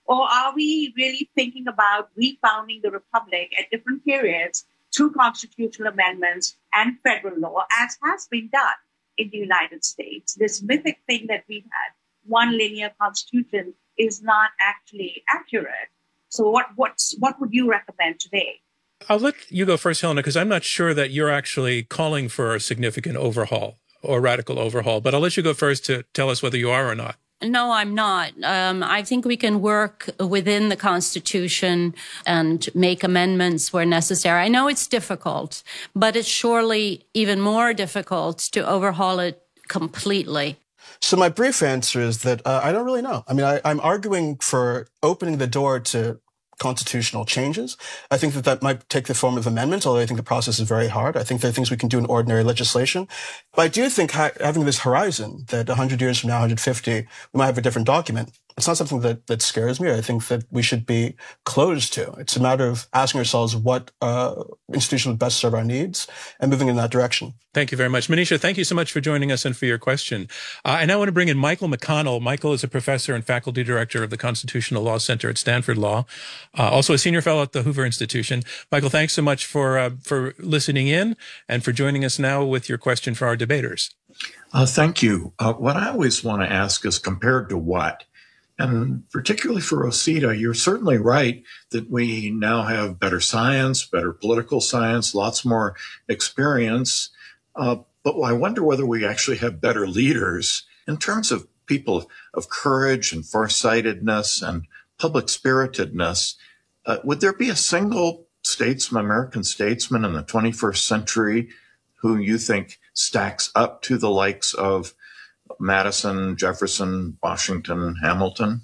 Or are we really thinking about refounding the republic at different periods through constitutional amendments and federal law, as has been done in the United States? This mythic thing that we've had, one linear constitution, is not actually accurate. So what would you recommend today? I'll let you go first, Helena, because I'm not sure that you're actually calling for a significant overhaul or radical overhaul. But I'll let you go first to tell us whether you are or not. No, I'm not. I think we can work within the Constitution and make amendments where necessary. I know it's difficult, but it's surely even more difficult to overhaul it completely. So my brief answer is that I don't really know. I mean, I'm arguing for opening the door to constitutional changes. I think that might take the form of amendments, although I think the process is very hard. I think there are things we can do in ordinary legislation. But I do think having this horizon that 100 years from now, 150, we might have a different document. It's not something that scares me. I think that we should be closed to. It's a matter of asking ourselves what institution would best serve our needs and moving in that direction. Thank you very much. Manisha, thank you so much for joining us and for your question. I now want to bring in Michael McConnell. Michael is a professor and faculty director of the Constitutional Law Center at Stanford Law, also a senior fellow at the Hoover Institution. Michael, thanks so much for listening in and for joining us now with your question for our debaters. Thank you. What I always want to ask is compared to what? And particularly for Rosita, you're certainly right that we now have better science, better political science, lots more experience. But I wonder whether we actually have better leaders in terms of people of courage and farsightedness and public spiritedness. Would there be a single American statesman in the 21st century who you think stacks up to the likes of Madison, Jefferson, Washington, Hamilton?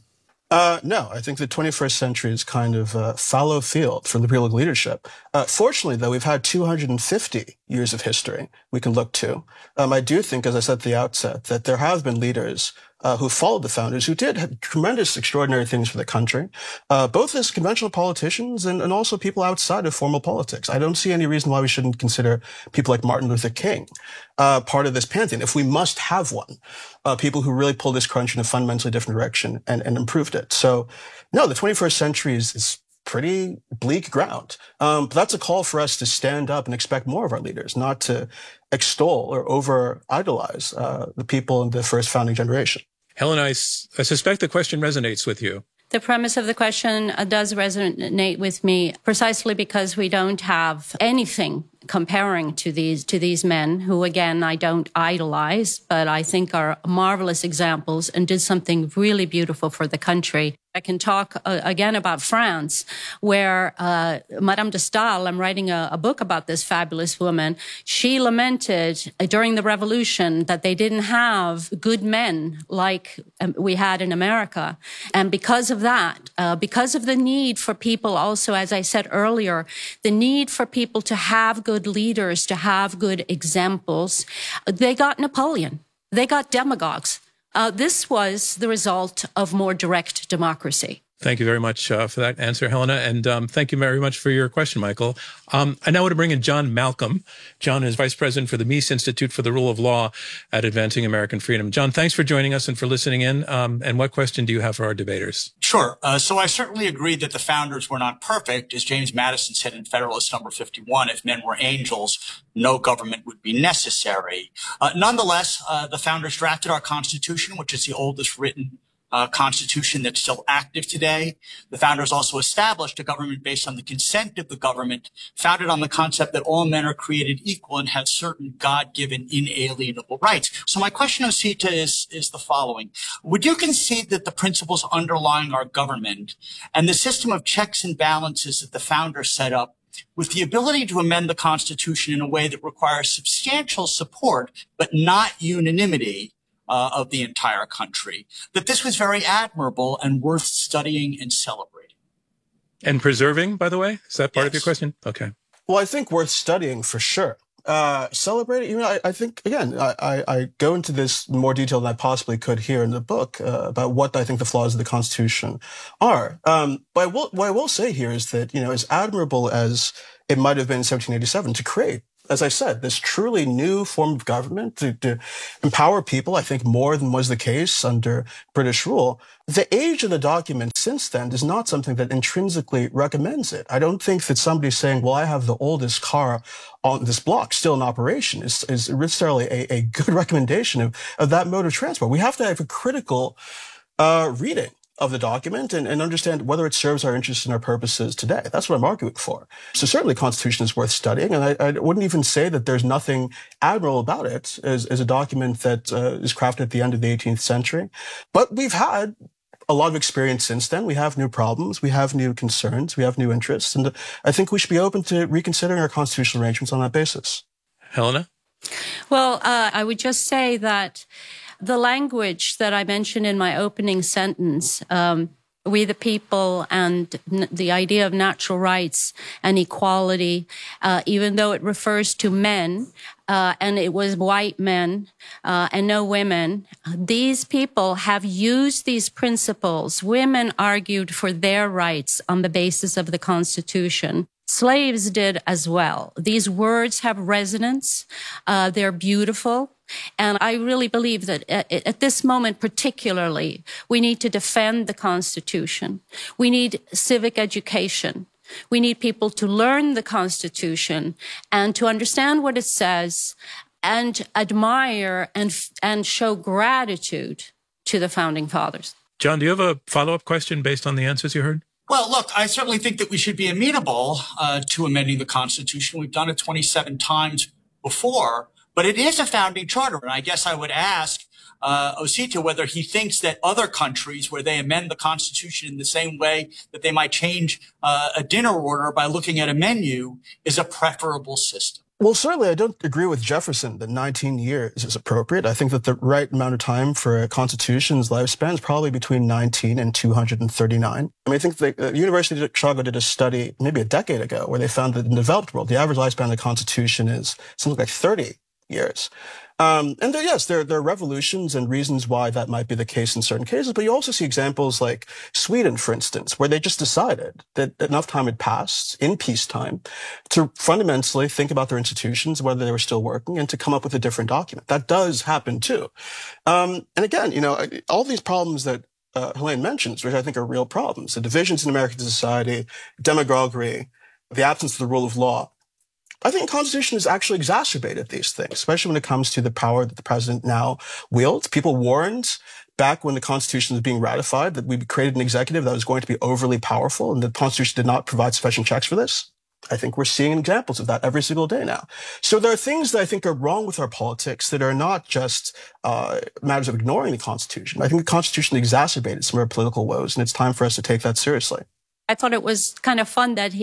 No, I think the 21st century is kind of a fallow field for liberal leadership. Fortunately, though, we've had 250 years of history we can look to. I do think, as I said at the outset, that there have been leaders who followed the founders, who did have tremendous, extraordinary things for the country, both as conventional politicians and also people outside of formal politics. I don't see any reason why we shouldn't consider people like Martin Luther King part of this pantheon, if we must have one, people who really pulled this country in a fundamentally different direction and improved it. So, no, the 21st century is pretty bleak ground. But that's a call for us to stand up and expect more of our leaders, not to extol or over-idolize the people in the first founding generation. Helen, I suspect the question resonates with you. The premise of the question does resonate with me precisely because we don't have anything comparing to these men who, again, I don't idolize, but I think are marvelous examples and did something really beautiful for the country. I can talk again about France, where Madame de Stael, I'm writing a book about this fabulous woman. She lamented during the revolution that they didn't have good men like we had in America. And because of that, because of the need for people also, as I said earlier, the need for people to have good leaders, to have good examples, they got Napoleon. They got demagogues. This was the result of more direct democracy. Thank you very much for that answer, Helena. And thank you very much for your question, Michael. I now want to bring in John Malcolm. John is Vice President for the Meese Institute for the Rule of Law at Advancing American Freedom. John, thanks for joining us and for listening in. And what question do you have for our debaters? Sure. So I certainly agree that the founders were not perfect. As James Madison said in Federalist Number 51, if men were angels, no government would be necessary. Nonetheless, the founders drafted our Constitution, which is the oldest written Constitution that's still active today. The founders also established a government based on the consent of the government, founded on the concept that all men are created equal and have certain God-given inalienable rights. So my question, Osita, is the following. Would you concede that the principles underlying our government and the system of checks and balances that the founders set up, with the ability to amend the Constitution in a way that requires substantial support but not unanimity of the entire country, that this was very admirable and worth studying and celebrating? And preserving, by the way? Is that part of Yes. your question? Okay. Well, I think worth studying for sure. Celebrating, you know, I think, again, I go into this in more detail than I possibly could here in the book about what I think the flaws of the Constitution are. But what I will say here is that, you know, as admirable as it might have been in 1787 to create as I said, this truly new form of government to empower people, I think more than was the case under British rule. The age of the document since then is not something that intrinsically recommends it. I don't think that somebody saying, well, I have the oldest car on this block still in operation is necessarily a good recommendation of that mode of transport. We have to have a critical reading of the document and understand whether it serves our interests and our purposes today. That's what I'm arguing for. So certainly the Constitution is worth studying, and I wouldn't even say that there's nothing admirable about it as a document that is crafted at the end of the 18th century. But we've had a lot of experience since then. We have new problems, we have new concerns, we have new interests, and I think we should be open to reconsidering our constitutional arrangements on that basis. Helena? Well, I would just say that the language that I mentioned in my opening sentence, we the people, and the idea of natural rights and equality, even though it refers to men, and it was white men and no women, these people have used these principles. Women argued for their rights on the basis of the Constitution. Slaves did as well. These words have resonance. They're beautiful. And I really believe that at this moment particularly, we need to defend the Constitution. We need civic education. We need people to learn the Constitution and to understand what it says and admire and show gratitude to the Founding Fathers. John, do you have a follow-up question based on the answers you heard? Well, look, I certainly think that we should be amenable to amending the Constitution. We've done it 27 times before, but it is a founding charter. And I guess I would ask Osita whether he thinks that other countries where they amend the Constitution in the same way that they might change a dinner order by looking at a menu is a preferable system. Well, certainly I don't agree with Jefferson that 19 years is appropriate. I think that the right amount of time for a constitution's lifespan is probably between 19 and 239. I mean, I think the University of Chicago did a study maybe a decade ago where they found that in the developed world, the average lifespan of the Constitution is something like 30 years. And there are revolutions and reasons why that might be the case in certain cases, but you also see examples like Sweden, for instance, where they just decided that enough time had passed in peacetime to fundamentally think about their institutions, whether they were still working, and to come up with a different document. That does happen too. And again, all these problems that Helene mentions, which I think are real problems, the divisions in American society, demagoguery, the absence of the rule of law, I think the Constitution has actually exacerbated these things, especially when it comes to the power that the president now wields. People warned back when the Constitution was being ratified that we created an executive that was going to be overly powerful, and the Constitution did not provide sufficient checks for this. I think we're seeing examples of that every single day now. So there are things that I think are wrong with our politics that are not just matters of ignoring the Constitution. I think the Constitution exacerbated some of our political woes, and it's time for us to take that seriously. I thought it was kind of fun that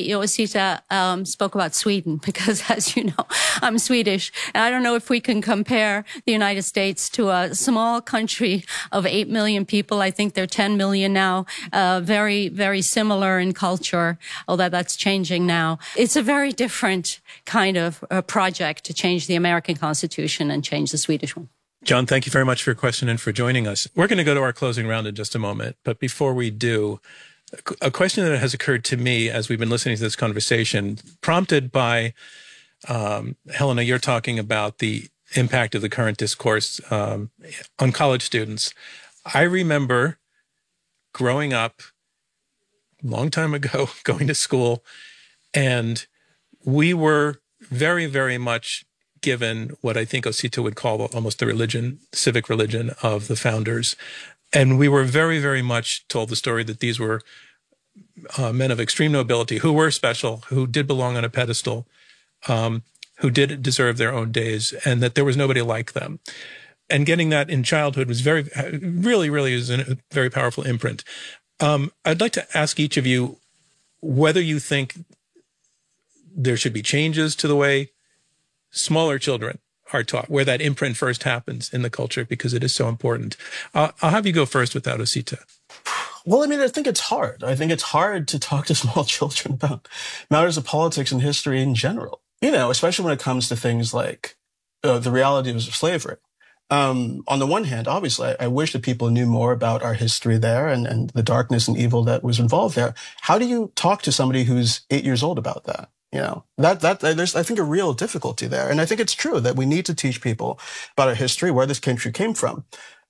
Osita spoke about Sweden because, as you know, I'm Swedish. And I don't know if we can compare the United States to a small country of 8 million people. I think they're 10 million now, very, very similar in culture, although that's changing now. It's a very different kind of project to change the American Constitution and change the Swedish one. John, thank you very much for your question and for joining us. We're going to go to our closing round in just a moment. But before we do, a question that has occurred to me as we've been listening to this conversation, prompted by, Helena, you're talking about the impact of the current discourse on college students. I remember growing up a long time ago, going to school, and we were very, very much given what I think Osita would call almost the religion, civic religion of the founders. And we were very, very much told the story that these were men of extreme nobility who were special, who did belong on a pedestal, who did deserve their own days, and that there was nobody like them. And getting that in childhood was really is a very powerful imprint. I'd like to ask each of you whether you think there should be changes to the way smaller children are taught, where that imprint first happens in the culture, because it is so important. I'll have you go first with that, Osita. Well, I mean, I think it's hard. I think it's hard to talk to small children about matters of politics and history in general, especially when it comes to things like the reality of slavery. On the one hand, obviously, I wish that people knew more about our history there and the darkness and evil that was involved there. How do you talk to somebody who's 8 years old about that? You know, there's, I think, a real difficulty there. And I think it's true that we need to teach people about our history, where this country came from.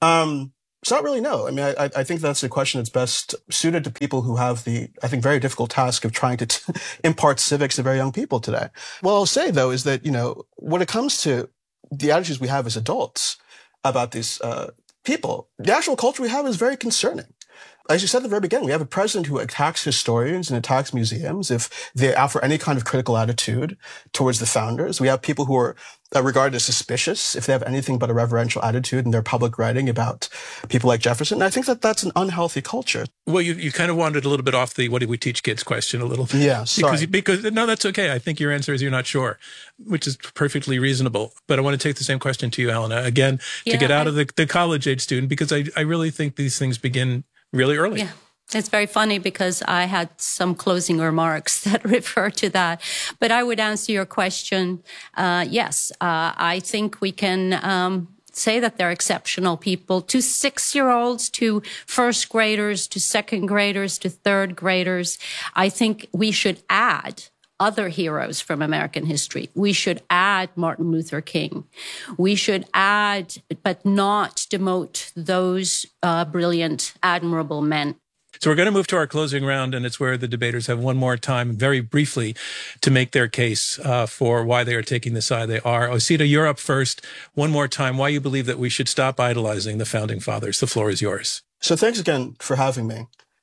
So I don't really know. I mean, I think that's a question that's best suited to people who have the, I think, very difficult task of trying to impart civics to very young people today. What I'll say, though, is that, you know, when it comes to the attitudes we have as adults about these people, the actual culture we have is very concerning. As you said at the very beginning, we have a president who attacks historians and attacks museums if they offer any kind of critical attitude towards the founders. We have people who are regarded as suspicious if they have anything but a reverential attitude in their public writing about people like Jefferson. And I think that that's an unhealthy culture. Well, you kind of wandered a little bit off the what did we teach kids question a little. Yeah, sorry. Because no, that's okay. I think your answer is you're not sure, which is perfectly reasonable. But I want to take the same question to you, Helena, again, to get out of the college-age student, because I really think these things begin really early. Yeah. It's very funny because I had some closing remarks that refer to that. But I would answer your question. Yes, I think we can say that they're exceptional people. To 6-year-olds, to first graders, to second graders, to third graders, I think we should add other heroes from American history. We should add Martin Luther King. We should add, but not demote those brilliant, admirable men. So we're going to move to our closing round, and it's where the debaters have one more time, very briefly, to make their case for why they are taking the side they are. Osita, you're up first. One more time, why you believe that we should stop idolizing the founding fathers. The floor is yours. So thanks again for having me.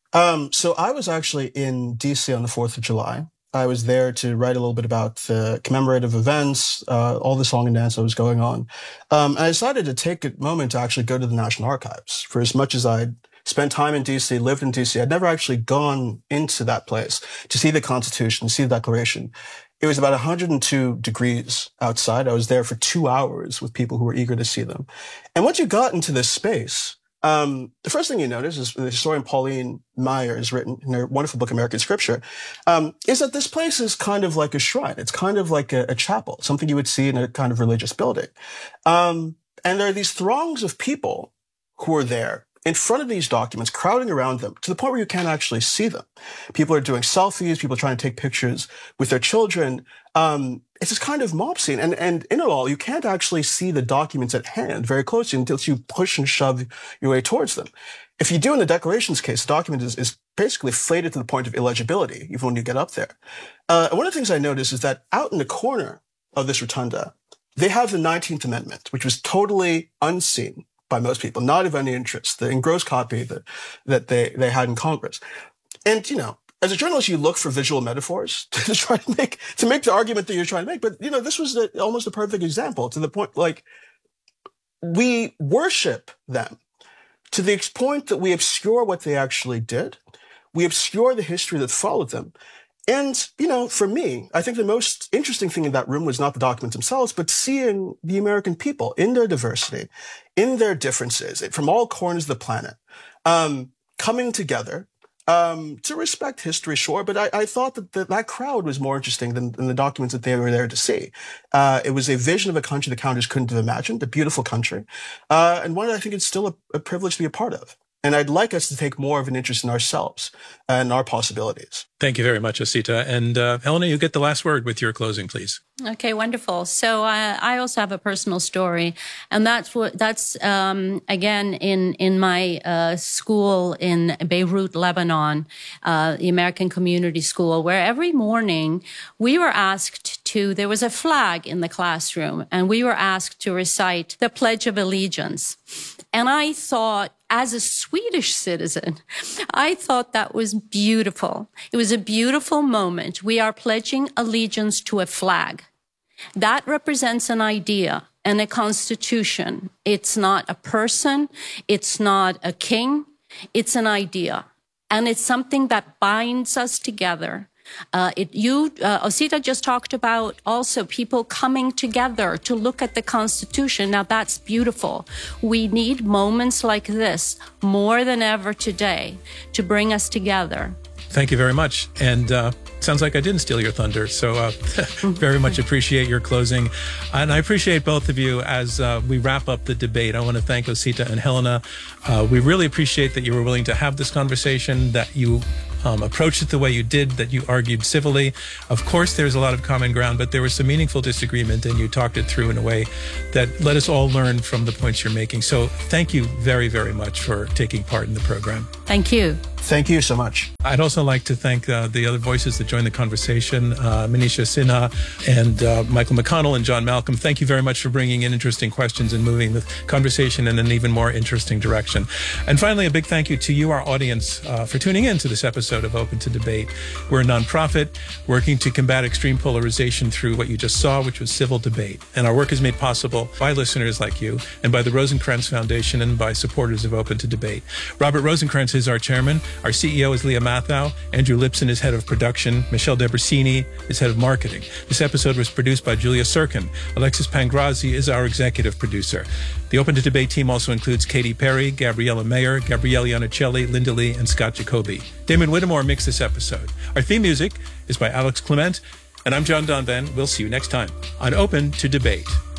So I was actually in D.C. on the 4th of July. I was there to write a little bit about the commemorative events, all the song and dance that was going on. And I decided to take a moment to actually go to the National Archives. For as much as I'd spent time in D.C., lived in D.C., I'd never actually gone into that place to see the Constitution, to see the Declaration. It was about 102 degrees outside. I was there for 2 hours with people who were eager to see them. And once you got into this space, the first thing you notice is the historian Pauline Maier has written in her wonderful book, American Scripture, is that this place is kind of like a shrine. It's kind of like a chapel, something you would see in a kind of religious building. And there are these throngs of people who are there in front of these documents, crowding around them to the point where you can't actually see them. People are doing selfies, people are trying to take pictures with their children. It's this kind of mob scene. And in it all, you can't actually see the documents at hand very closely until you push and shove your way towards them. If you do in the Declaration's case, the document is basically faded to the point of illegibility, even when you get up there. One of the things I noticed is that out in the corner of this rotunda, they have the 19th Amendment, which was totally unseen by most people, not of any interest, the engrossed copy that they had in Congress. And, you know, as a journalist, you look for visual metaphors to try to make the argument that you're trying to make. But, you know, this was almost a perfect example, to the point, like, we worship them to the point that we obscure what they actually did. We obscure the history that followed them. And, you know, for me, I think the most interesting thing in that room was not the documents themselves, but seeing the American people in their diversity, in their differences, from all corners of the planet, coming together to respect history, sure. But I thought that crowd was more interesting than the documents that they were there to see. It was a vision of a country the founders couldn't have imagined, a beautiful country, and one that I think it's still a privilege to be a part of. And I'd like us to take more of an interest in ourselves and our possibilities. Thank you very much, Osita. And Helena, you get the last word with your closing, please. Okay, wonderful. So I also have a personal story, and that's again in my school in Beirut, Lebanon, the American Community School, where every morning we were asked to. There was a flag in the classroom, and we were asked to recite the Pledge of Allegiance. And I thought, as a Swedish citizen, I thought that was beautiful. It was a beautiful moment. We are pledging allegiance to a flag. That represents an idea and a constitution. It's not a person. It's not a king. It's an idea. And it's something that binds us together. Osita just talked about also people coming together to look at the Constitution. Now that's beautiful. We need moments like this more than ever today to bring us together. Thank you very much. And sounds like I didn't steal your thunder. So very much appreciate your closing. And I appreciate both of you as we wrap up the debate. I want to thank Osita and Helena. We really appreciate that you were willing to have this conversation, that you approached it the way you did, that you argued civilly. Of course, there's a lot of common ground, but there was some meaningful disagreement, and you talked it through in a way that let us all learn from the points you're making. So thank you very, very much for taking part in the program. Thank you. Thank you so much. I'd also like to thank the other voices that joined the conversation, Manisha Sinha and Michael McConnell and John Malcolm. Thank you very much for bringing in interesting questions and moving the conversation in an even more interesting direction. And finally, a big thank you to you, our audience, for tuning in to this episode of Open to Debate. We're a nonprofit working to combat extreme polarization through what you just saw, which was civil debate. And our work is made possible by listeners like you and by the Rosencrantz Foundation and by supporters of Open to Debate. Robert Rosencrantz is our chairman. Our CEO is Leah Mathau. Andrew Lipson is head of production. Michelle Debrasini is head of marketing. This episode was produced by Julia Sirkin. Alexis Pangrazi is our executive producer. The Open to Debate team also includes Katy Perry, Gabriella Mayer, Gabrielle Iannicelli, Linda Lee, and Scott Jacoby. Damon Whittemore mixed this episode. Our theme music is by Alex Clement, and I'm John Donvan. We'll see you next time on Open to Debate.